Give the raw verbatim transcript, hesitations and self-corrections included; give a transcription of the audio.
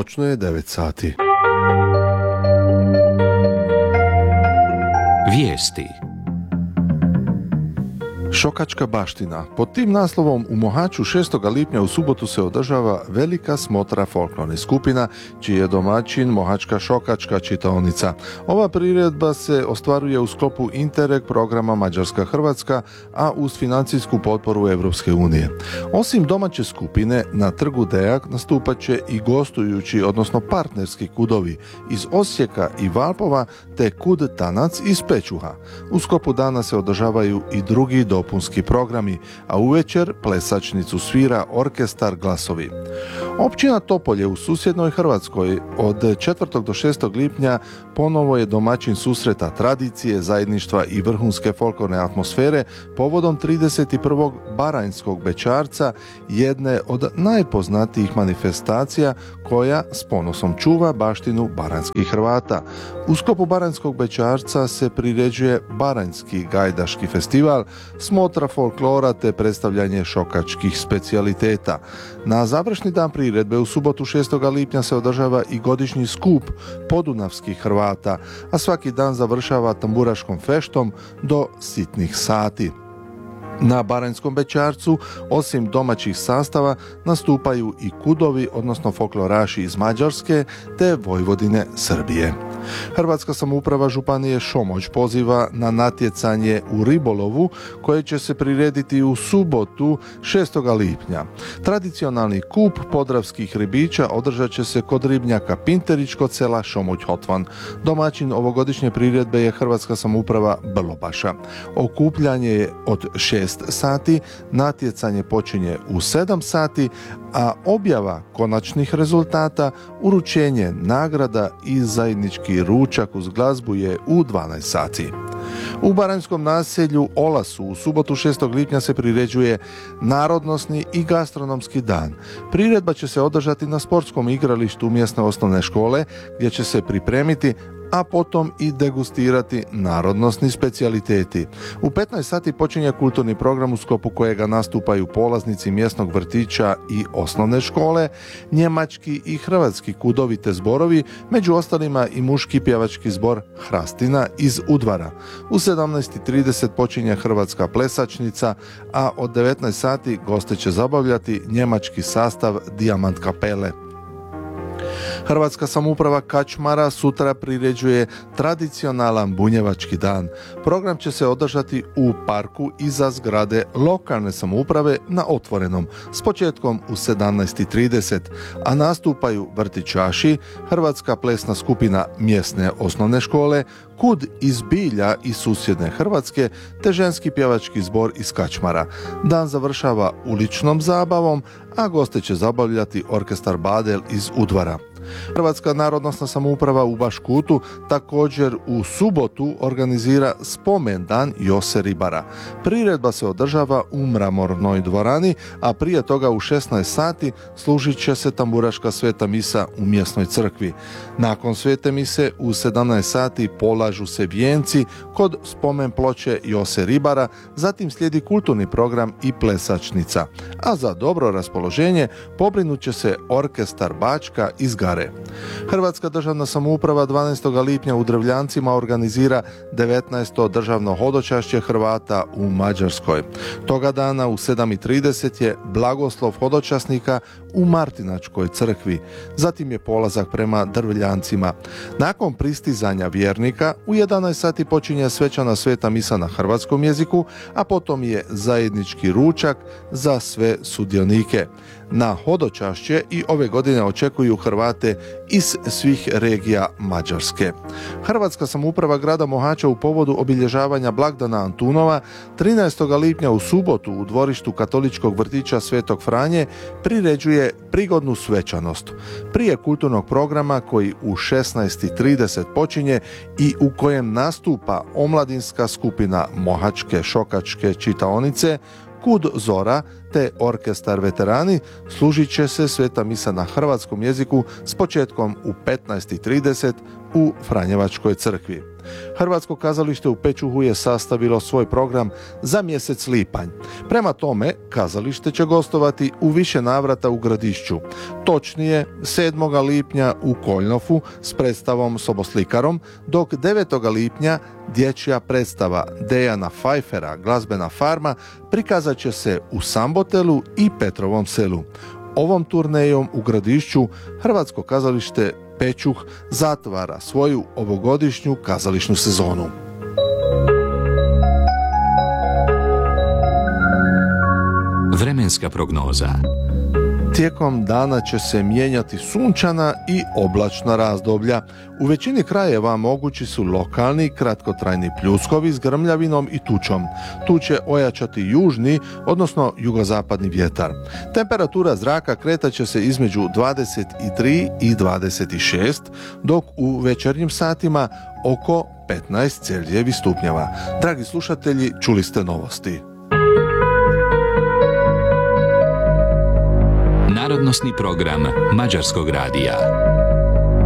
Točno je devet sati. Vijesti. Šokačka baština. Pod tim naslovom u Mohaču šestog lipnja u subotu se održava velika smotra folklornih skupina, čiji je domaćin Mohačka šokačka čitaonica. Ova priredba se ostvaruje u sklopu Interreg programa Mađarska-Hrvatska, a uz financijsku potporu Europske unije. Osim domaće skupine, na trgu Dejak nastupat će i gostujući, odnosno partnerski kudovi iz Osijeka i Valpova, te kud Tanac iz Pečuha. U sklopu dana se održavaju i drugi dopunski programi, a uvečer plesačnicu svira orkestar Glasovi. Općina Topolje u susjednoj Hrvatskoj od četvrtog do šestog lipnja ponovo je domaćin susreta tradicije, zajedništva i vrhunske folklorne atmosfere povodom trideset prvog Baranjskog bećarca, jedne od najpoznatijih manifestacija koja s ponosom čuva baštinu baranjskih Hrvata. U sklopu Baranjskog bećarca se priređuje Baranjski gajdaški festival, smotra folklora te predstavljanje šokačkih specijaliteta. Na završni dan priredbe u subotu šestog lipnja se održava i godišnji skup podunavskih Hrvata, a svaki dan završava tamburaškom feštom do sitnih sati. Na Baranjskom bećarcu, osim domaćih sastava, nastupaju i kudovi, odnosno folkloraši iz Mađarske te Vojvodine Srbije. Hrvatska samouprava županije Šomoć poziva na natjecanje u ribolovu koje će se prirediti u subotu šestog lipnja. Tradicionalni kup podravskih ribića održat će se kod ribnjaka Pinterić kod sela Šomoć-Hotvan. Domaćin ovogodišnje priredbe je Hrvatska samouprava Brlobaša. Okupljanje je od šest sati, natjecanje počinje u sedam sati, a objava konačnih rezultata, uručenje nagrada i zajednički ručak uz glazbu je u dvanaest sati. U baranjskom naselju Olasu u subotu šestog lipnja se priređuje narodnosni i gastronomski dan. Priredba će se održati na sportskom igralištu mjesne osnovne škole, gdje će se pripremiti, a potom i degustirati narodnosni specijaliteti. U petnaest sati počinje kulturni program u sklopu kojega nastupaju polaznici mjesnog vrtića i osnovne škole, njemački i hrvatski kudovi te zborovi, među ostalima i muški pjevački zbor Hrastina iz Udvara. U sedamnaest i trideset počinje hrvatska plesačnica, a od devetnaest sati goste će zabavljati njemački sastav Dijamant kapele. Hrvatska samouprava Kačmara sutra priređuje tradicionalan bunjevački dan. Program će se održati u parku iza zgrade lokalne samouprave na otvorenom, s početkom u sedamnaest i trideset, a nastupaju vrtićaši, hrvatska plesna skupina mjesne osnovne škole, kud iz Bilja i susjedne Hrvatske, te ženski pjevački zbor iz Kačmara. Dan završava uličnom zabavom, a goste će zabavljati orkestar Badel iz Udvara. Hrvatska narodnosna samouprava u Baškutu također u subotu organizira spomendan Jose Ribara. Priredba se održava u Mramornoj dvorani, a prije toga u šesnaest sati služit će se tamburaška sveta misa u mjesnoj crkvi. Nakon svete mise u sedamnaest sati polažu se vijenci kod spomen ploče Jose Ribara, zatim slijedi kulturni program i plesačnica. A za dobro raspoloženje pobrinut će se orkestar Bačka iz Gare. Hrvatska državna samouprava dvanaestog lipnja u Drvljancima organizira devetnaesto državno hodočašće Hrvata u Mađarskoj. Toga dana u sedam i trideset je blagoslov hodočasnika u Martinačkoj crkvi. Zatim je polazak prema Drvljancima. Nakon pristizanja vjernika u jedanaest sati počinje svečana sveta misa na hrvatskom jeziku, a potom je zajednički ručak za sve sudionike. Na hodočašće i ove godine očekuju Hrvate iz svih regija Mađarske. Hrvatska samouprava grada Mohača u povodu obilježavanja blagdana Antunova trinaestog lipnja u subotu u dvorištu katoličkog vrtića Svetog Franje priređuje prigodnu svečanost. Prije kulturnog programa koji u šesnaest i trideset počinje i u kojem nastupa omladinska skupina Mohačke šokačke čitaonice, kud Zora te orkestar Veterani, služit će se sveta misa na hrvatskom jeziku s početkom u petnaest i trideset u Franjevačkoj crkvi. Hrvatsko kazalište u Pečuhu je sastavilo svoj program za mjesec lipanj. Prema tome, kazalište će gostovati u više navrata u Gradišću. Točnije, sedmoga lipnja u Koljnofu s predstavom Soboslikarom, dok devetog lipnja dječja predstava Dejana Pfeiffera, Glazbena farma, prikazat će se u Sambotelu i Petrovom selu. Ovom turnejom u Gradišću Hrvatsko kazalište Pečuh zatvara svoju ovogodišnju kazališnu sezonu. Vremenska prognoza. Tijekom dana će se mijenjati sunčana i oblačna razdoblja. U većini krajeva mogući su lokalni kratkotrajni pljuskovi s grmljavinom i tučom. Tu će ojačati južni, odnosno jugozapadni vjetar. Temperatura zraka kretat će se između dvadeset tri i dvadeset šest, dok u večernjim satima oko petnaest Celzijevih stupnjeva. Dragi slušatelji, čuli ste novosti. Narodnosni program Mađarskog radija.